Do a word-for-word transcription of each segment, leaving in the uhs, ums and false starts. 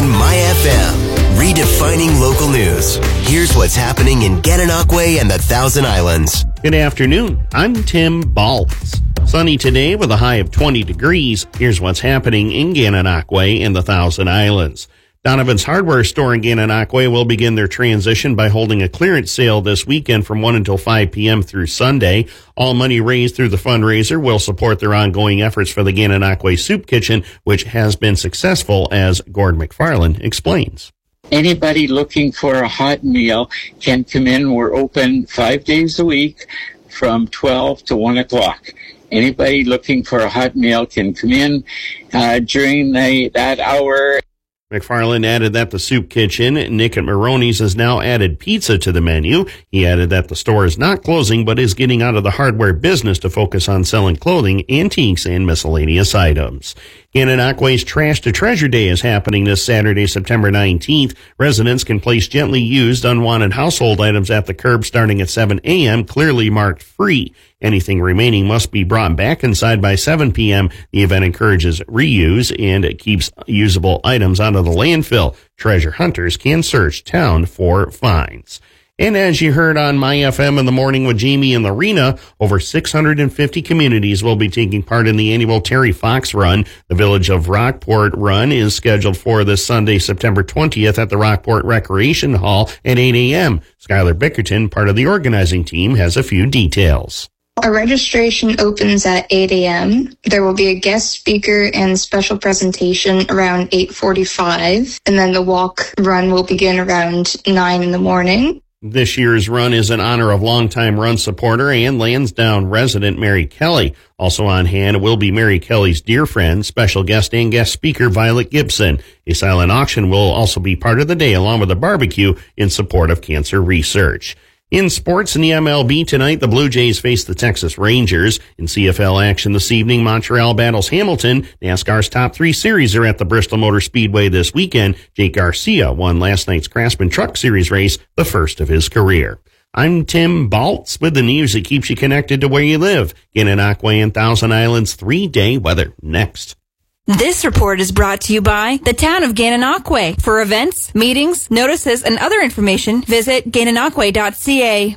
ninety-nine My F M, redefining local news. Here's what's happening in Gananoque and the Thousand Islands. Good afternoon. I'm Tim Baltz. Sunny today with a high of twenty degrees. Here's what's happening in Gananoque and the Thousand Islands. Donovan's Hardware Store in Gananoque will begin their transition by holding a clearance sale this weekend from one until five p.m. through Sunday. All money raised through the fundraiser will support their ongoing efforts for the Gananoque Soup Kitchen, which has been successful, as Gord McFarland explains. Anybody looking for a hot meal can come in. We're open five days a week from twelve to one o'clock. Anybody looking for a hot meal can come in uh, during the, that hour. McFarland added that the Soup Kitchen, Nick at Maroney's, has now added pizza to the menu. He added that the store is not closing, but is getting out of the hardware business to focus on selling clothing, antiques, and miscellaneous items. Gananoque's Trash to Treasure Day is happening this Saturday, September nineteenth. Residents can place gently used, unwanted household items at the curb starting at seven a.m., clearly marked free. Anything remaining must be brought back inside by seven p.m. The event encourages reuse and it keeps usable items out of the landfill. Treasure hunters can search town for finds. And as you heard on My F M in the morning with Jamie and Lorena, over six hundred fifty communities will be taking part in the annual Terry Fox Run. The Village of Rockport Run is scheduled for this Sunday, September twentieth at the Rockport Recreation Hall at eight a.m. Skylar Bickerton, part of the organizing team, has a few details. Our registration opens at eight a.m. There will be a guest speaker and special presentation around eight forty-five, and then the walk run will begin around nine in the morning. This year's run is in honor of longtime run supporter and Lansdowne resident Mary Kelly. Also on hand will be Mary Kelly's dear friend, special guest and guest speaker Violet Gibson. A silent auction will also be part of the day, along with a barbecue in support of cancer research. In sports in the M L B tonight, the Blue Jays face the Texas Rangers. In C F L action this evening, Montreal battles Hamilton. NASCAR's top three series are at the Bristol Motor Speedway this weekend. Jake Garcia won last night's Craftsman Truck Series race, the first of his career. I'm Tim Baltz with the news that keeps you connected to where you live. Gananoque and Thousand Islands three-day weather next. This report is brought to you by the town of Gananoque. For events, meetings, notices, and other information, visit gananoque dot c a.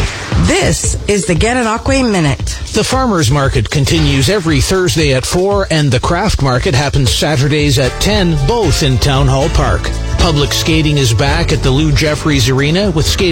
This is the Gananoque Minute. The farmers market continues every Thursday at four, and the craft market happens Saturdays at ten, both in Town Hall Park. Public skating is back at the Lou Jeffries Arena with skating